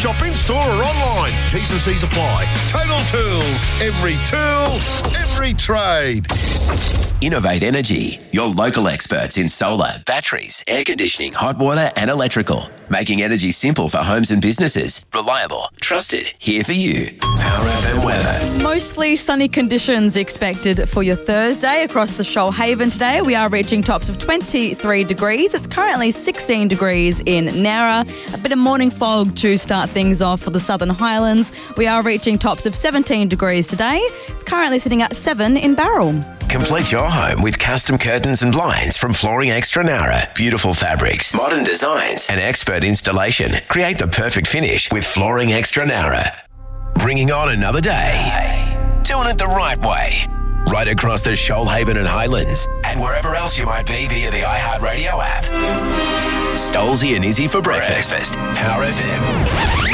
Shop in store or online. T's and C's apply. Total Tools. Every tool, every trade. Innovate Energy, your local experts in solar, batteries, air conditioning, hot water and electrical. Making energy simple for homes and businesses. Reliable, trusted, here for you. Power FM weather. Mostly sunny conditions expected for your Thursday across the Shoalhaven today. We are reaching tops of 23 degrees. It's currently 16 degrees in Nowra. A bit of morning fog to start things off for the Southern Highlands. We are reaching tops of 17 degrees today. It's currently sitting at 7 in Barrel. Complete your home with custom curtains and blinds from Flooring Extra Nowra. Beautiful fabrics, modern designs and expert installation. Create the perfect finish with Flooring Extra Nowra. Bringing on another day. Doing it the right way. Right across the Shoalhaven and Highlands and wherever else you might be via the iHeartRadio app. Stolzy and Izzy for breakfast. Power FM.